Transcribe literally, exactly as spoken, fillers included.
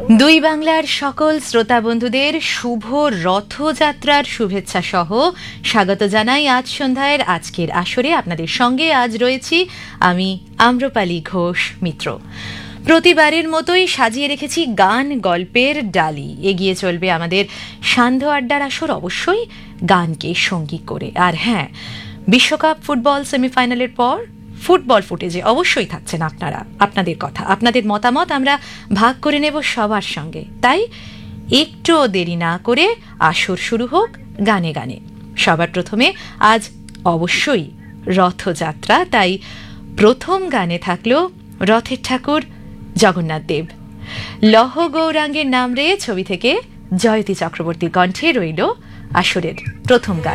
দুই বাংলার সকল শ্রোতা বন্ধুদের শুভ রথযাত্রার শুভেচ্ছা সহ স্বাগত জানাই আজ সন্ধ্যায় আজকের আসরে। আপনাদের সঙ্গে আজ রয়েছি আমি আম্রপালি ঘোষ মিত্র। প্রতিবারের মতোই সাজিয়ে রেখেছি গান গল্পের ডালি। এগিয়ে চলবে আমাদের সান্ধ্য আড্ডার আসর, অবশ্যই গানকে সঙ্গী করে। আর হ্যাঁ, বিশ্বকাপ ফুটবল সেমিফাইনালের পর ফুটবল ফুটেজে অবশ্যই থাকছেন আপনারা। আপনাদের কথা, আপনাদের মতামত আমরা ভাগ করে নেব সবার সঙ্গে। তাই একটু দেরি না করে আসর শুরু হোক গানে গানে। সবার প্রথমে আজ অবশ্যই রথযাত্রা, তাই প্রথম গানে থাকলো রথের ঠাকুর জগন্নাথ দেব। লহ গৌরাঙ্গের নাম রে ছবি থেকে জয়তী চক্রবর্তীর কণ্ঠে রইল আসরের প্রথম গান।